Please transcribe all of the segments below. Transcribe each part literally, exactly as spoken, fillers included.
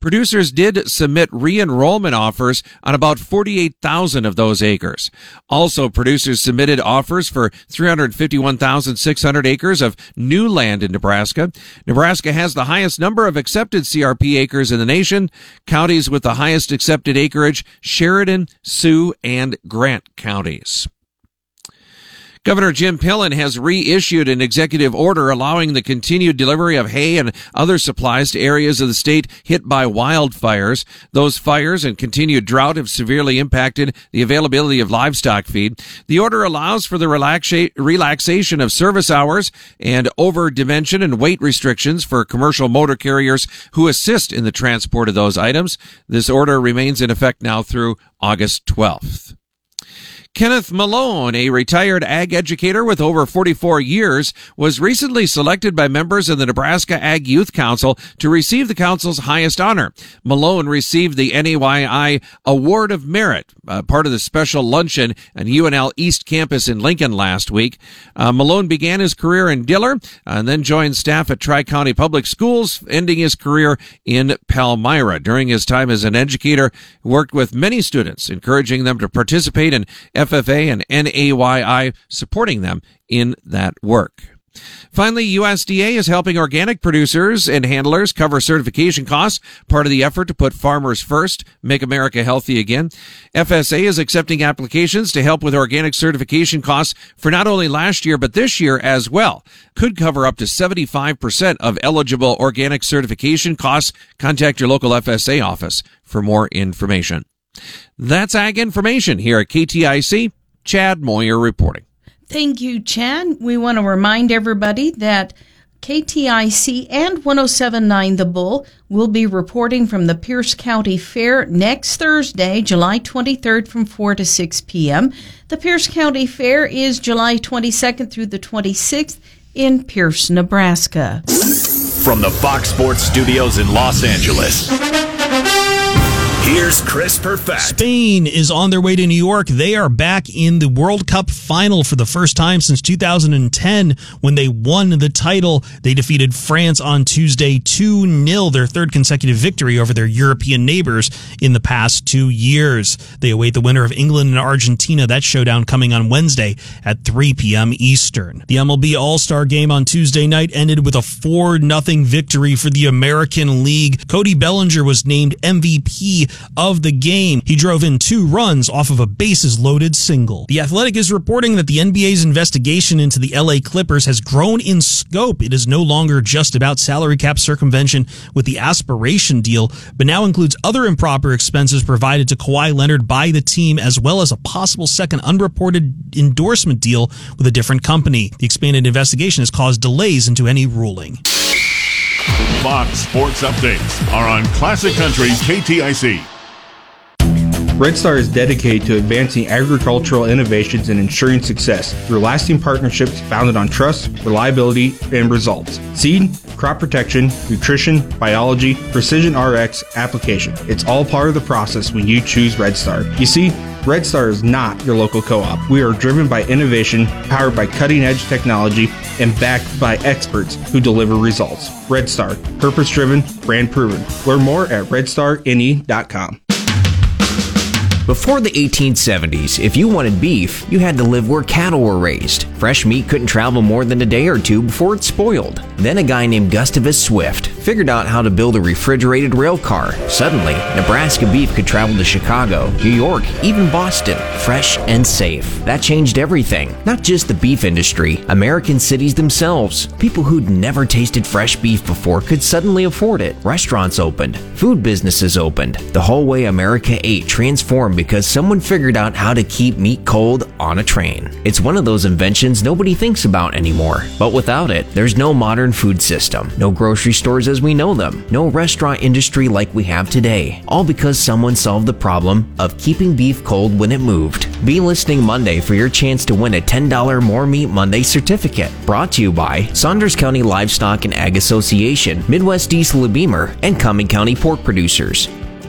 Producers did submit re-enrollment offers on about forty-eight thousand of those acres. Also, producers submitted offers for three hundred fifty-one thousand six hundred acres of new land in Nebraska. Nebraska has the highest number of accepted C R P acres in the nation. Counties with the highest accepted acreage: Sheridan, Sioux, and Grant counties. Governor Jim Pillen has reissued an executive order allowing the continued delivery of hay and other supplies to areas of the state hit by wildfires. Those fires and continued drought have severely impacted the availability of livestock feed. The order allows for the relaxa- relaxation of service hours and over-dimension and weight restrictions for commercial motor carriers who assist in the transport of those items. This order remains in effect now through August twelfth. Kenneth Malone, a retired ag educator with over forty-four years, was recently selected by members of the Nebraska Ag Youth Council to receive the council's highest honor. Malone received the N A Y I Award of Merit, uh, part of the special luncheon at U N L East Campus in Lincoln last week. Uh, Malone began his career in Diller and then joined staff at Tri-County Public Schools, ending his career in Palmyra. During his time as an educator, he worked with many students, encouraging them to participate in F F A and N A Y I, supporting them in that work. Finally, U S D A is helping organic producers and handlers cover certification costs, part of the effort to put farmers first, make America healthy again. F S A is accepting applications to help with organic certification costs for not only last year, but this year as well. Could cover up to seventy-five percent of eligible organic certification costs. Contact your local F S A office for more information. That's Ag Information here at K T I C. Chad Moyer reporting. Thank you, Chad. We want to remind everybody that K T I C and one oh seven point nine The Bull will be reporting from the Pierce County Fair next Thursday, July twenty-third from four to six p.m. The Pierce County Fair is July twenty-second through the twenty-sixth in Pierce, Nebraska. From the Fox Sports Studios in Los Angeles, here's Chris Perfett. Spain is on their way to New York. They are back in the World Cup final for the first time since two thousand ten when they won the title. They defeated France on Tuesday two nil, their third consecutive victory over their European neighbors in the past two years. They await the winner of England and Argentina. That showdown coming on Wednesday at three p.m. Eastern. The M L B All-Star Game on Tuesday night ended with a four nothing victory for the American League. Cody Bellinger was named M V P of the game. He drove in two runs off of a bases-loaded single. The Athletic is reporting that the N B A's investigation into the L A Clippers has grown in scope. It is no longer just about salary cap circumvention with the aspiration deal, but now includes other improper expenses provided to Kawhi Leonard by the team, as well as a possible second unreported endorsement deal with a different company. The expanded investigation has caused delays into any ruling. Fox Sports Updates are on Classic Country K T I C. Red Star is dedicated to advancing agricultural innovations and ensuring success through lasting partnerships founded on trust, reliability, and results. Seed, crop protection, nutrition, biology, precision R X, application. It's all part of the process when you choose Red Star. You see, Red Star is not your local co-op. We are driven by innovation, powered by cutting-edge technology, and backed by experts who deliver results. Red Star, purpose-driven, brand-proven. Learn more at red star n e dot com. Before the eighteen seventies, if you wanted beef, you had to live where cattle were raised. Fresh meat couldn't travel more than a day or two before it spoiled. Then a guy named Gustavus Swift figured out how to build a refrigerated rail car. Suddenly, Nebraska beef could travel to Chicago, New York, even Boston, fresh and safe. That changed everything. Not just the beef industry, American cities themselves. People who'd never tasted fresh beef before could suddenly afford it. Restaurants opened. Food businesses opened. The whole way America ate transformed because someone figured out how to keep meat cold on a train. It's one of those inventions nobody thinks about anymore. But without it, there's no modern food system, no grocery stores as we know them, no restaurant industry like we have today. All because someone solved the problem of keeping beef cold when it moved. Be listening Monday for your chance to win a ten dollars More Meat Monday certificate. Brought to you by Saunders County Livestock and Ag Association, Midwest Diesel Beamer, and Cumming County Pork Producers.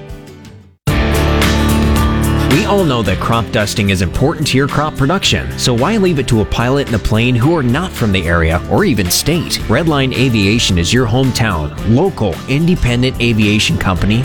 We all know that crop dusting is important to your crop production, so why leave it to a pilot and a plane who are not from the area or even state? Redline Aviation is your hometown, local, independent aviation company